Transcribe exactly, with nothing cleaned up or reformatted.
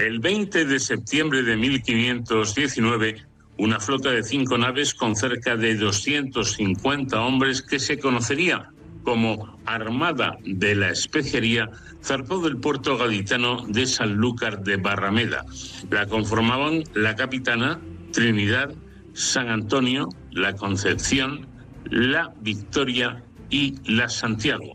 El veinte de septiembre de mil quinientos diecinueve, una flota de cinco naves con cerca de doscientos cincuenta hombres, que se conocería como Armada de la Especería, zarpó del puerto gaditano de Sanlúcar de Barrameda. La conformaban la Capitana, Trinidad, San Antonio, la Concepción, la Victoria y la Santiago.